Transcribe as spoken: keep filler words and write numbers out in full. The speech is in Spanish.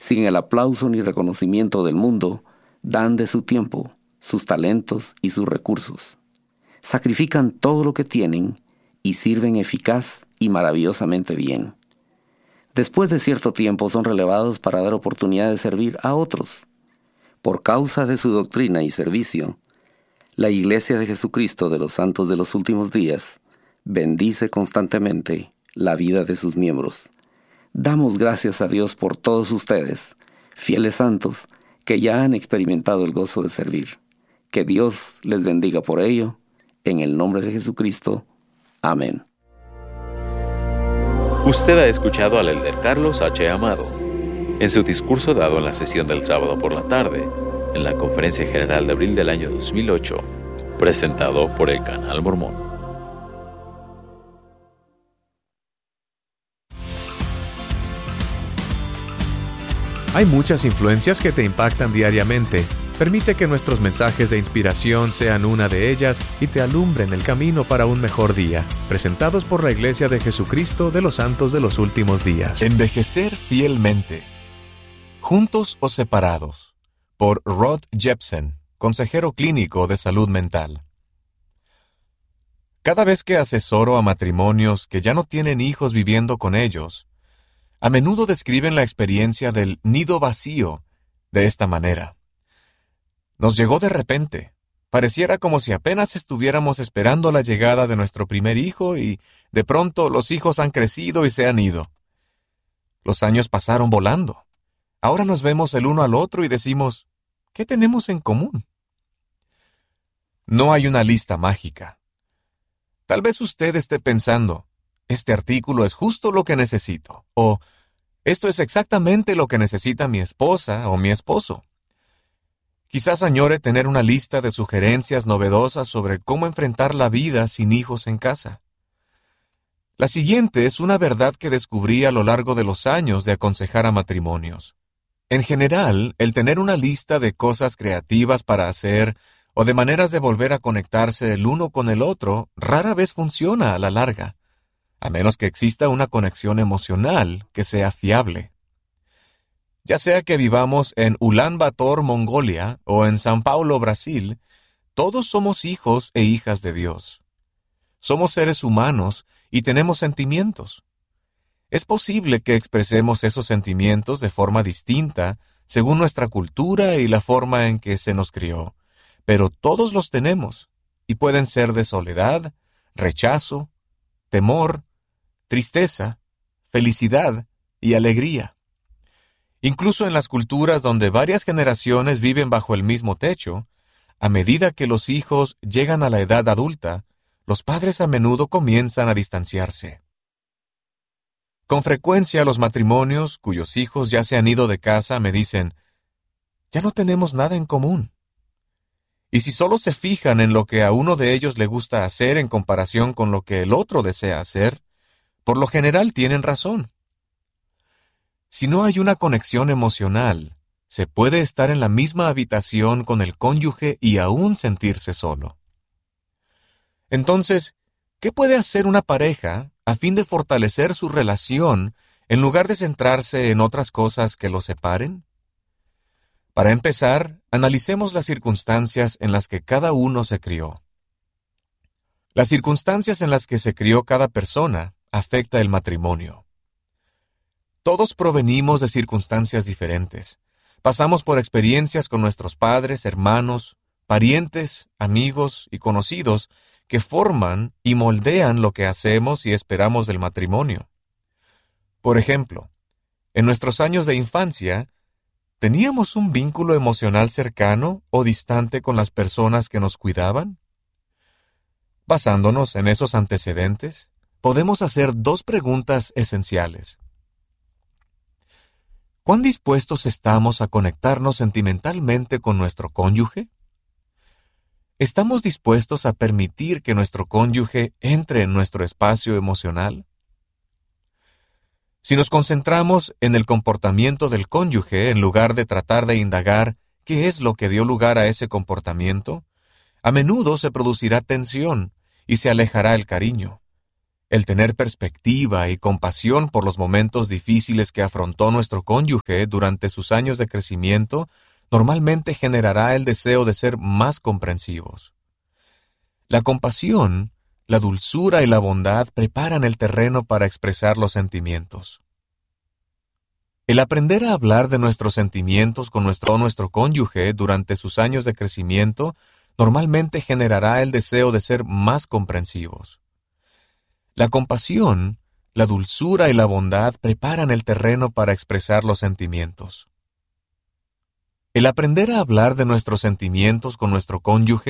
sin el aplauso ni reconocimiento del mundo, dan de su tiempo, sus talentos y sus recursos. Sacrifican todo lo que tienen y sirven eficaz y maravillosamente bien. Después de cierto tiempo son relevados para dar oportunidad de servir a otros. Por causa de su doctrina y servicio, la Iglesia de Jesucristo de los Santos de los Últimos Días bendice constantemente la vida de sus miembros. Damos gracias a Dios por todos ustedes, fieles santos, que ya han experimentado el gozo de servir. Que Dios les bendiga por ello, en el nombre de Jesucristo. Amén. Usted ha escuchado al elder Carlos H. Amado en su discurso dado en la sesión del sábado por la tarde, en la Conferencia General de abril del año dos mil ocho, presentado por el Canal Mormón. Hay muchas influencias que te impactan diariamente. Permite que nuestros mensajes de inspiración sean una de ellas y te alumbren el camino para un mejor día. Presentados por la Iglesia de Jesucristo de los Santos de los Últimos Días. Envejecer fielmente. Juntos o separados. Por Rod Jepsen, consejero clínico de salud mental. Cada vez que asesoro a matrimonios que ya no tienen hijos viviendo con ellos, a menudo describen la experiencia del nido vacío de esta manera. Nos llegó de repente. Pareciera como si apenas estuviéramos esperando la llegada de nuestro primer hijo y, de pronto, los hijos han crecido y se han ido. Los años pasaron volando. Ahora nos vemos el uno al otro y decimos, ¿qué tenemos en común? No hay una lista mágica. Tal vez usted esté pensando, este artículo es justo lo que necesito, o esto es exactamente lo que necesita mi esposa o mi esposo. Quizás añore tener una lista de sugerencias novedosas sobre cómo enfrentar la vida sin hijos en casa. La siguiente es una verdad que descubrí a lo largo de los años de aconsejar a matrimonios. En general, el tener una lista de cosas creativas para hacer o de maneras de volver a conectarse el uno con el otro rara vez funciona a la larga, a menos que exista una conexión emocional que sea fiable. Ya sea que vivamos en Ulan Bator, Mongolia, o en San Paulo, Brasil, todos somos hijos e hijas de Dios. Somos seres humanos y tenemos sentimientos. Es posible que expresemos esos sentimientos de forma distinta según nuestra cultura y la forma en que se nos crió, pero todos los tenemos, y pueden ser de soledad, rechazo, temor, tristeza, felicidad y alegría. Incluso en las culturas donde varias generaciones viven bajo el mismo techo, a medida que los hijos llegan a la edad adulta, los padres a menudo comienzan a distanciarse. Con frecuencia los matrimonios cuyos hijos ya se han ido de casa me dicen, ya no tenemos nada en común. Y si solo se fijan en lo que a uno de ellos le gusta hacer en comparación con lo que el otro desea hacer, por lo general tienen razón. Si no hay una conexión emocional, se puede estar en la misma habitación con el cónyuge y aún sentirse solo. Entonces, ¿qué puede hacer una pareja a fin de fortalecer su relación en lugar de centrarse en otras cosas que los separen? Para empezar, analicemos las circunstancias en las que cada uno se crió. Las circunstancias en las que se crió cada persona afecta el matrimonio. Todos provenimos de circunstancias diferentes. Pasamos por experiencias con nuestros padres, hermanos, parientes, amigos y conocidos que forman y moldean lo que hacemos y esperamos del matrimonio. Por ejemplo, en nuestros años de infancia, ¿teníamos un vínculo emocional cercano o distante con las personas que nos cuidaban? Basándonos en esos antecedentes, podemos hacer dos preguntas esenciales. ¿Cuán dispuestos estamos a conectarnos sentimentalmente con nuestro cónyuge? ¿Estamos dispuestos a permitir que nuestro cónyuge entre en nuestro espacio emocional? Si nos concentramos en el comportamiento del cónyuge en lugar de tratar de indagar qué es lo que dio lugar a ese comportamiento, a menudo se producirá tensión y se alejará el cariño. El tener perspectiva y compasión por los momentos difíciles que afrontó nuestro cónyuge durante sus años de crecimiento normalmente generará el deseo de ser más comprensivos. La compasión, la dulzura y la bondad preparan el terreno para expresar los sentimientos. El aprender a hablar de nuestros sentimientos con nuestro, nuestro cónyuge durante sus años de crecimiento normalmente generará el deseo de ser más comprensivos. La compasión, la dulzura y la bondad preparan el terreno para expresar los sentimientos. El aprender a hablar de nuestros sentimientos con nuestro cónyuge